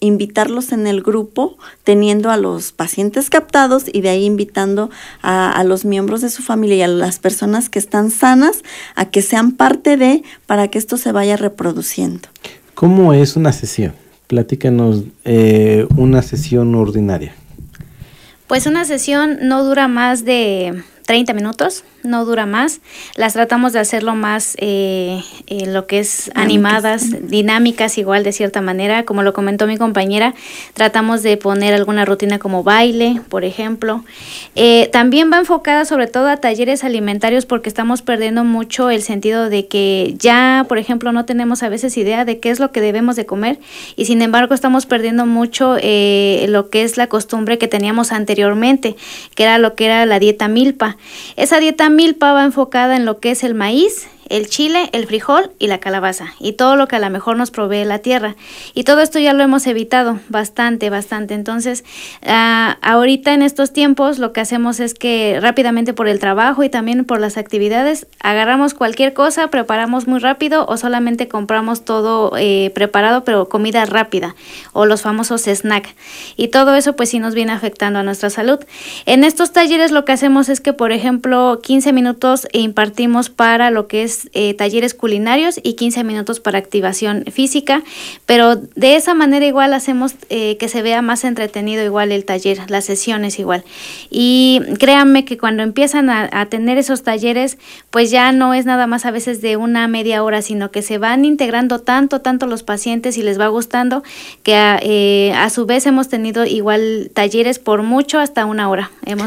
invitarlos en el grupo, teniendo a los pacientes captados y de ahí invitando a los miembros de su familia y a las personas que están sanas a que sean parte de, para que esto se vaya reproduciendo. ¿Cómo es una sesión? Platícanos una sesión ordinaria. Pues una sesión no dura más de 30 minutos, no dura más. Las tratamos de hacerlo más lo que es animadas, dinámicas igual de cierta manera. Como lo comentó mi compañera, tratamos de poner alguna rutina como baile, por ejemplo. También va enfocada sobre todo a talleres alimentarios porque estamos perdiendo mucho el sentido de que ya, por ejemplo, no tenemos a veces idea de qué es lo que debemos de comer y sin embargo estamos perdiendo mucho lo que es la costumbre que teníamos anteriormente, que era lo que era la dieta milpa. Esa dieta milpa va enfocada en lo que es el maíz, el chile, el frijol y la calabaza y todo lo que a lo mejor nos provee la tierra, y todo esto ya lo hemos evitado bastante. Entonces ahorita en estos tiempos lo que hacemos es que rápidamente por el trabajo y también por las actividades agarramos cualquier cosa, preparamos muy rápido o solamente compramos todo preparado, pero comida rápida o los famosos snack, y todo eso pues sí nos viene afectando a nuestra salud. En estos talleres lo que hacemos es que, por ejemplo, 15 minutos impartimos para lo que es talleres culinarios y 15 minutos para activación física, pero de esa manera igual hacemos que se vea más entretenido igual el taller, las sesiones igual. Y créanme que cuando empiezan a tener esos talleres, pues ya no es nada más a veces de una media hora, sino que se van integrando tanto los pacientes y les va gustando, que a su vez hemos tenido igual talleres por mucho hasta una hora.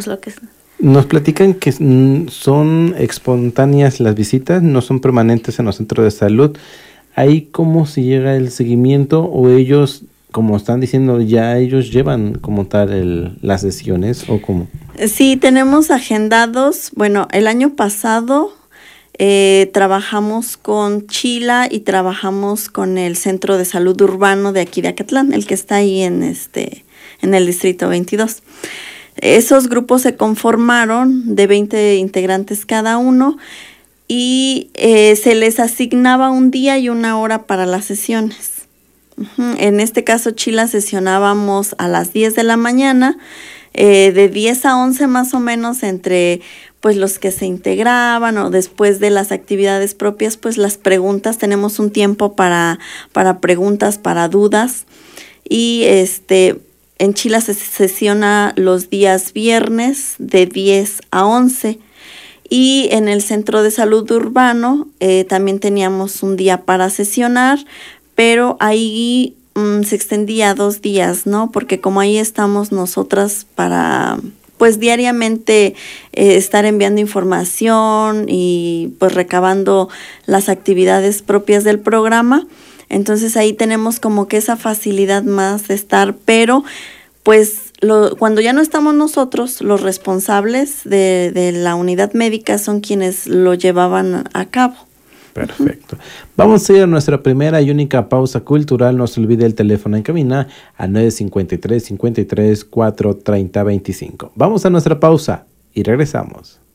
Nos platican que son espontáneas las visitas, no son permanentes en los centros de salud. ¿Ahí cómo se llega el seguimiento o ellos, como están diciendo, ya ellos llevan como tal las sesiones o cómo? Sí, tenemos agendados. Bueno, el año pasado trabajamos con Chila y trabajamos con el Centro de Salud Urbano de aquí de Acatlán, el que está ahí en el Distrito 22. Esos grupos se conformaron de 20 integrantes cada uno y se les asignaba un día y una hora para las sesiones. En este caso, Chila sesionábamos a las 10 de la mañana, de 10 a 11 más o menos, entre pues los que se integraban o después de las actividades propias, pues las preguntas, tenemos un tiempo para preguntas, para dudas, y en Chila se sesiona los días viernes de 10 a 11 y en el Centro de Salud Urbano también teníamos un día para sesionar, pero ahí se extendía 2 días, ¿no? Porque como ahí estamos nosotras para pues diariamente estar enviando información y pues recabando las actividades propias del programa. Entonces ahí tenemos como que esa facilidad más de estar, pero pues cuando ya no estamos nosotros, los responsables de la unidad médica son quienes lo llevaban a cabo. Perfecto. Vamos a ir a nuestra primera y única pausa cultural. No se olvide el teléfono en cabina a 953-53-430-25. Vamos a nuestra pausa y regresamos.